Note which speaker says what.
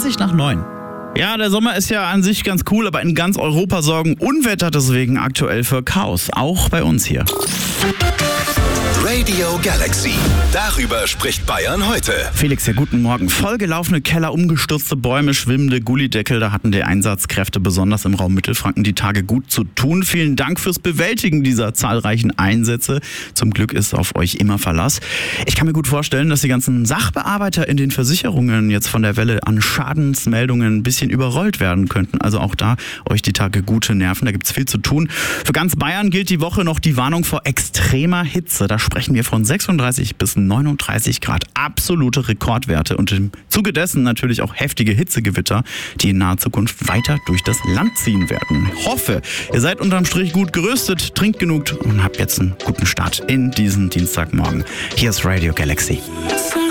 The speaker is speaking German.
Speaker 1: 20 nach 9. Ja, der Sommer ist ja an sich ganz cool, aber in ganz Europa sorgen Unwetter deswegen aktuell für Chaos. Auch bei uns hier.
Speaker 2: Radio Galaxy. Darüber spricht Bayern heute.
Speaker 1: Felix, ja, guten Morgen. Vollgelaufene Keller, umgestürzte Bäume, schwimmende Gullideckel. Da hatten die Einsatzkräfte besonders im Raum Mittelfranken die Tage gut zu tun. Vielen Dank fürs Bewältigen dieser zahlreichen Einsätze. Zum Glück ist auf euch immer Verlass. Ich kann mir gut vorstellen, dass die ganzen Sachbearbeiter in den Versicherungen jetzt von der Welle an Schadensmeldungen ein bisschen überrollt werden könnten. Also auch da euch die Tage gute Nerven. Da gibt es viel zu tun. Für ganz Bayern gilt die Woche noch die Warnung vor extremer Hitze. Da sprechen wir von 36 bis 39 Grad. Absolute Rekordwerte und im Zuge dessen natürlich auch heftige Hitzegewitter, die in naher Zukunft weiter durch das Land ziehen werden. Ich hoffe, ihr seid unterm Strich gut gerüstet, trinkt genug und habt jetzt einen guten Start in diesen Dienstagmorgen. Hier ist Radio Galaxy.